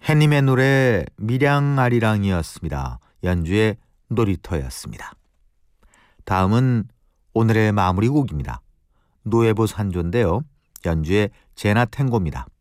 해님의 노래 밀양아리랑이었습니다. 연주의 놀이터였습니다. 다음은 오늘의 마무리곡입니다. 노예보 산조인데요. 연주의 제나 탱고입니다.